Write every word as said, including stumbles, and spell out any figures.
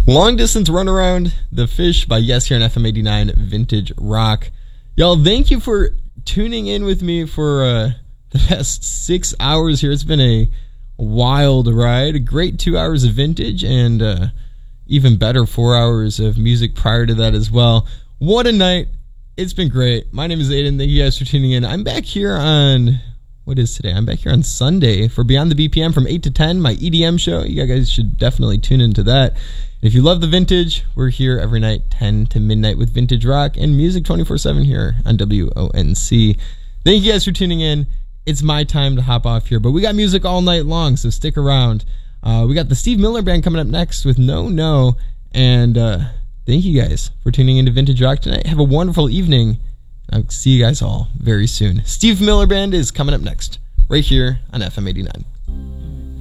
Long Distance Runaround, The Fish by Yes here on F M eighty-nine Vintage Rock. Y'all, thank you for tuning in with me for uh, the past six hours here. It's been a wild ride. A great two hours of vintage and uh, even better four hours of music prior to that as well. What a night. It's been great. My name is Aiden. Thank you guys for tuning in. I'm back here on... What is today? I'm back here on Sunday for Beyond the B P M from eight to ten, my E D M show. You guys should definitely tune into that. If you love the vintage, we're here every night, ten to midnight with Vintage Rock and music twenty-four seven here on W O N C. Thank you guys for tuning in. It's my time to hop off here, but we got music all night long, so stick around. Uh, we got the Steve Miller Band coming up next with No No, and uh, thank you guys for tuning into Vintage Rock tonight. Have a wonderful evening. I'll see you guys all very soon. Steve Miller Band is coming up next, right here on F M eighty-nine.